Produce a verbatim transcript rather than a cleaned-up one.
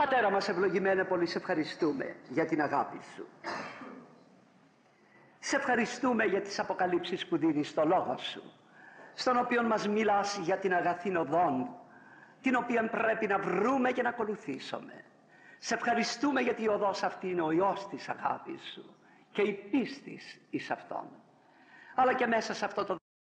Πατέρα μας ευλογημένε πολύ, σε ευχαριστούμε για την αγάπη Σου. Σε ευχαριστούμε για τις αποκαλύψεις που δίνεις στο Λόγο Σου, στον οποίο μας μιλάς για την αγαθήν οδόν, την οποία πρέπει να βρούμε και να ακολουθήσουμε. Σε ευχαριστούμε γιατί η οδός αυτή είναι ο Υιός της αγάπης Σου και η πίστης εις Αυτόν. Αλλά και μέσα σε αυτό το